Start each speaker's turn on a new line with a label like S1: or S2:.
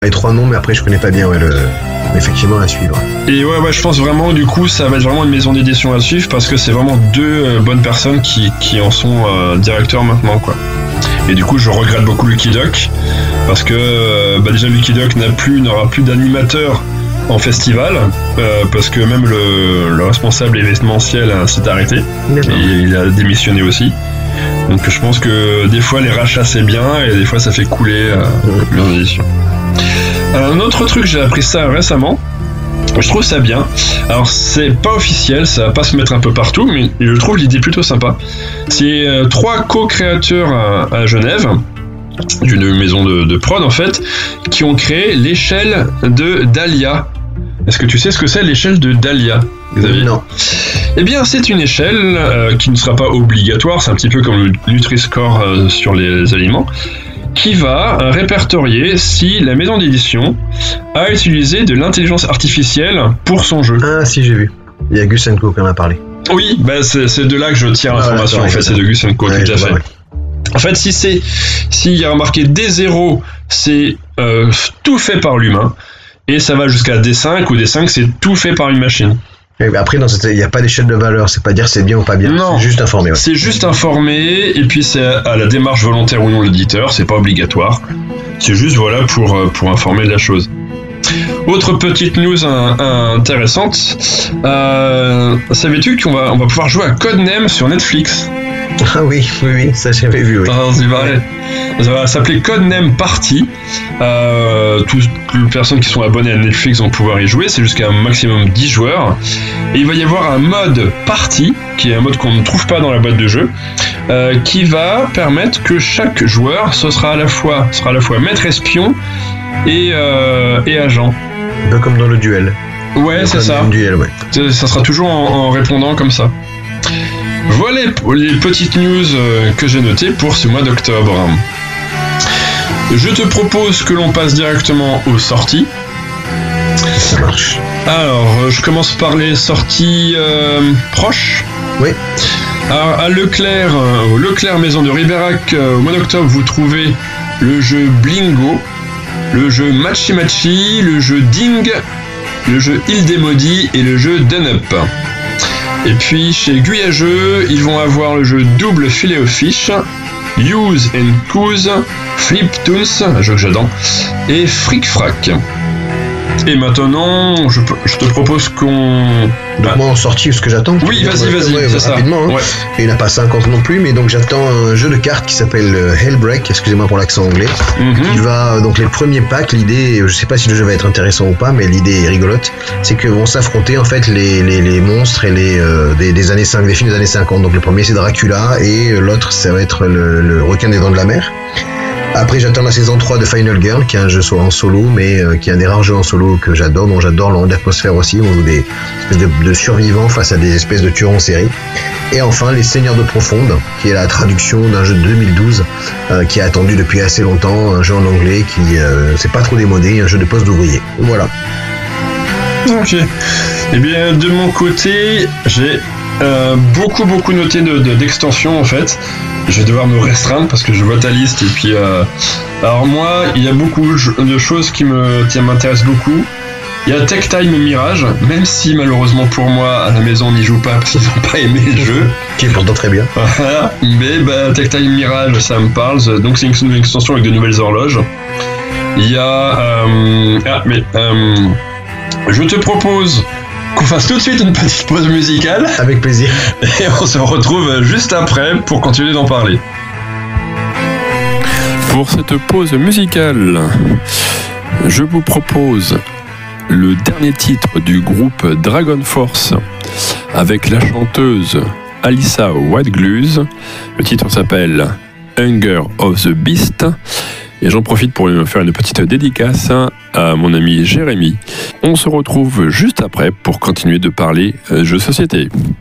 S1: Les 3 noms, mais après je connais pas bien effectivement à suivre.
S2: Et ouais, je pense vraiment, du coup, ça va être vraiment une maison d'édition à suivre parce que c'est vraiment 2 bonnes personnes qui en sont directeurs maintenant, quoi. Et du coup, je regrette beaucoup Lucky Duck parce que déjà Lucky Duck n'aura plus d'animateur en festival parce que même le responsable événementiel s'est arrêté et il a démissionné aussi. Donc je pense que des fois les rachats c'est bien et des fois ça fait couler leur édition. Un autre truc, j'ai appris ça récemment. Je trouve ça bien. Alors c'est pas officiel, ça va pas se mettre un peu partout, mais je trouve l'idée plutôt sympa. C'est 3 co-créateurs à Genève, d'une maison de prod en fait, qui ont créé l'échelle de Dahlia. Est-ce que tu sais ce que c'est l'échelle de Dahlia, Xavier ?
S1: Non.
S2: Eh bien, c'est une échelle qui ne sera pas obligatoire, c'est un petit peu comme le Nutri-Score sur les aliments, qui va répertorier si la maison d'édition a utilisé de l'intelligence artificielle pour son jeu.
S1: Ah si, j'ai vu. Il y a Gus & Co qui en a parlé.
S2: Oui, c'est de là que je tire l'information, en fait, c'est de Gus & Co, tout à fait. En fait, s'il y a remarqué D0, c'est tout fait par l'humain, et ça va jusqu'à D5, ou D5, c'est tout fait par une machine.
S1: Après, il n'y a pas d'échelle de valeur, c'est pas dire c'est bien ou pas bien,
S2: non,
S1: c'est juste informé. Ouais.
S2: C'est juste informé, et puis c'est à la démarche volontaire ou non de l'éditeur, c'est pas obligatoire. C'est juste pour informer de la chose. Autre petite news intéressante, savais-tu qu'on va pouvoir jouer à Codename sur Netflix ?
S1: Ah oui, ça j'avais vu. Oui.
S2: Ça va s'appeler Codename Party. Toutes les personnes qui sont abonnées à Netflix vont pouvoir y jouer. C'est jusqu'à un maximum 10 joueurs. Et il va y avoir un mode Party, qui est un mode qu'on ne trouve pas dans la boîte de jeu, qui va permettre que chaque joueur sera à la fois maître espion et agent.
S1: Un peu comme dans le duel.
S2: Ouais, c'est ça.
S1: Duel, ouais.
S2: Ça sera toujours en répondant comme ça. Voilà les petites news que j'ai notées pour ce mois d'octobre. Je te propose que l'on passe directement aux sorties.
S1: Ça marche.
S2: Alors, je commence par les sorties proches.
S1: Oui.
S2: Alors, à Leclerc, au Leclerc Maison de Ribérac, au mois d'octobre, vous trouvez le jeu Blingo, le jeu Matchy Matchy, le jeu Ding, le jeu Île des Maudits et le jeu Dun Up. Et puis chez Guyageux, ils vont avoir le jeu Double Filet au Fish, Use and Couse, Flip Toons, un jeu que j'adore, et Fric Frac. Et maintenant, je te propose qu'on...
S1: Donc moi en sortie, ce que j'attends...
S2: Oui, vas-y, c'est ça.
S1: Rapidement, hein.
S2: Ouais.
S1: Il n'y en a pas 50 non plus, mais donc j'attends un jeu de cartes qui s'appelle Hellbreak, excusez-moi pour l'accent anglais, qui va... Donc les premiers packs, l'idée, je sais pas si le jeu va être intéressant ou pas, mais l'idée est rigolote, c'est que vont s'affronter en fait les monstres et des années 5, des films des années 50. Donc le premier c'est Dracula et l'autre ça va être le requin des dents de la mer. Après, j'attends la saison 3 de Final Girl, qui est un jeu en solo, mais qui est un des rares jeux en solo que j'adore, dont j'adore l'atmosphère aussi, où on joue des espèces de survivants face à des espèces de tueurs en série. Et enfin, Les Seigneurs de Profonde, qui est la traduction d'un jeu de 2012, qui est attendu depuis assez longtemps, un jeu en anglais qui, c'est pas trop démodé, un jeu de poste d'ouvrier. Voilà.
S2: Ok. Eh bien, de mon côté, j'ai beaucoup noté d'extensions en fait. Je vais devoir me restreindre parce que je vois ta liste et puis alors moi il y a beaucoup de choses qui m'intéressent beaucoup. Il y a Tech Time Mirage, même si malheureusement pour moi à la maison on n'y joue pas parce qu'ils n'ont pas aimé le jeu.
S1: Qui est pourtant très bien.
S2: Mais Tech Time Mirage ça me parle, donc c'est une extension avec de nouvelles horloges. Il y a je te propose qu'on fasse tout de suite une petite pause musicale.
S1: Avec plaisir.
S2: Et on se retrouve juste après pour continuer d'en parler. Pour cette pause musicale, je vous propose le dernier titre du groupe Dragon Force avec la chanteuse Alyssa Whiteglues. Le titre s'appelle Hunger of the Beast. Et j'en profite pour faire une petite dédicace à mon ami Jérémy. On se retrouve juste après pour continuer de parler jeux société.